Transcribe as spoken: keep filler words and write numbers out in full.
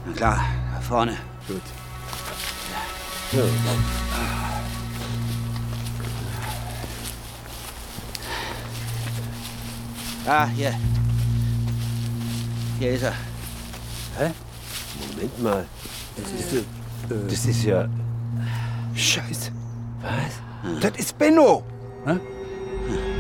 Na klar, da vorne. Gut. So. Ah, hier. Hier ist er. Hä? Moment mal. Das ist, äh, das ist ja... Scheiße. Was? Das ist Benno. Hä?